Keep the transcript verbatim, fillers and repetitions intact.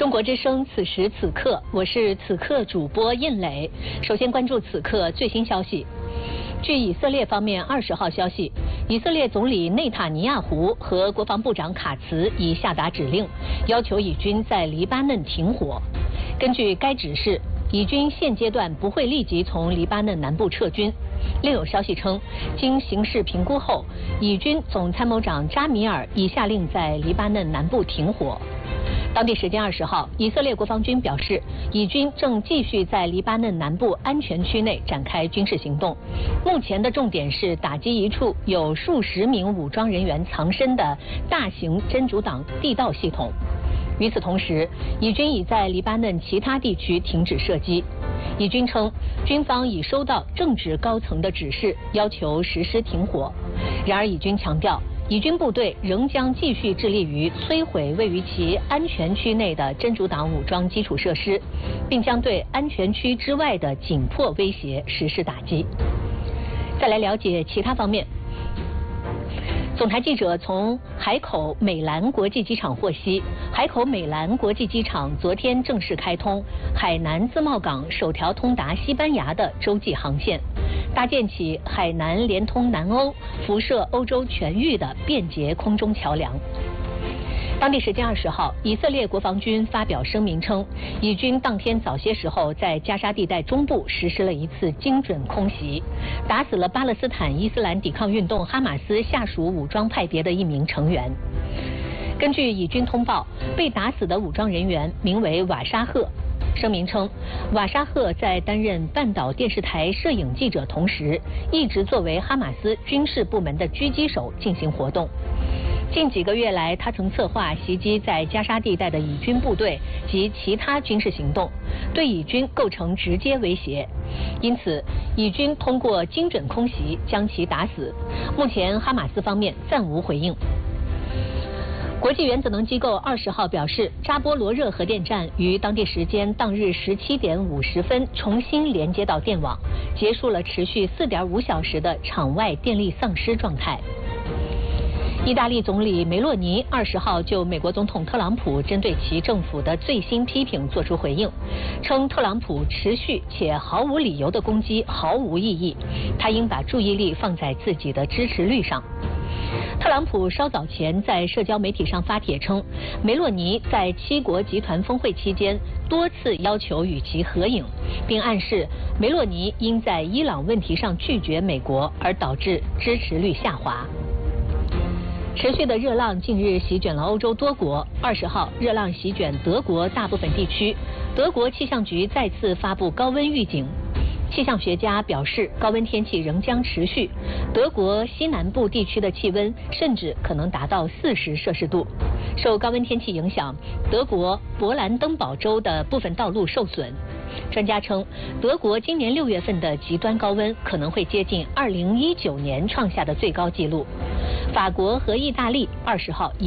中国之声，此时此刻，我是此刻主播印磊。首先关注此刻最新消息。据以色列方面二十号消息，以色列总理内塔尼亚胡和国防部长卡茨已下达指令，要求以军在黎巴嫩停火。根据该指示，以军现阶段不会立即从黎巴嫩南部撤军。另有消息称，经形势评估后，以军总参谋长扎米尔已下令在黎巴嫩南部停火。当地时间二十号，以色列国防军表示，以军正继续在黎巴嫩南部安全区内展开军事行动。目前的重点是打击一处有数十名武装人员藏身的大型真主党地道系统。与此同时，以军已在黎巴嫩其他地区停止射击。以军称，军方已收到政治高层的指示，要求实施停火。然而，以军强调，以军部队仍将继续致力于摧毁位于其安全区内的真主党武装基础设施，并将对安全区之外的紧迫威胁实施打击。再来了解其他方面。总台记者从海口美兰国际机场获悉，海口美兰国际机场昨天正式开通海南自贸港首条通达西班牙的洲际航线，搭建起海南连通南欧、辐射欧洲全域的便捷空中桥梁。当地时间二十号，以色列国防军发表声明称，以军当天早些时候在加沙地带中部实施了一次精准空袭，打死了巴勒斯坦伊斯兰抵抗运动哈马斯下属武装派别的一名成员。根据以军通报，被打死的武装人员名为瓦沙赫。声明称，瓦沙赫在担任半岛电视台摄影记者同时，一直作为哈马斯军事部门的狙击手进行活动。近几个月来，他曾策划袭击在加沙地带的以军部队及其他军事行动，对以军构成直接威胁。因此，以军通过精准空袭将其打死。目前，哈马斯方面暂无回应。国际原子能机构二十号表示，扎波罗热核电站于当地时间当日十七点五十分重新连接到电网，结束了持续四点五小时的场外电力丧失状态。意大利总理梅洛尼二十号就美国总统特朗普针对其政府的最新批评作出回应，称特朗普持续且毫无理由的攻击毫无意义，他应把注意力放在自己的支持率上。特朗普稍早前在社交媒体上发帖称，梅洛尼在七国集团峰会期间多次要求与其合影，并暗示梅洛尼因在伊朗问题上拒绝美国而导致支持率下滑。持续的热浪近日席卷了欧洲多国。二十号，热浪席卷德国大部分地区，德国气象局再次发布高温预警。气象学家表示，高温天气仍将持续，德国西南部地区的气温甚至可能达到四十摄氏度。受高温天气影响，德国勃兰登堡州的部分道路受损。专家称，德国今年六月份的极端高温可能会接近二零一九年创下的最高纪录。法国和意大利二十号也